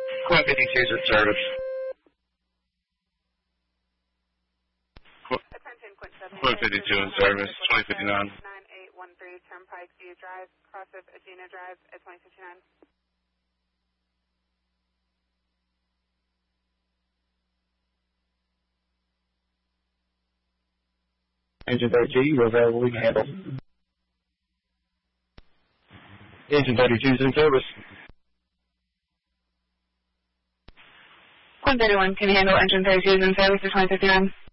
Quinn 52 is in service. Quinn 52 in service, 2059. 9813 Turnpike View Drive, cross of Agena Drive at 2059. Engine 32, you're available, we can handle. Engine 32 is in service. Quinn 31, can you handle engine 32 is in service at 2059?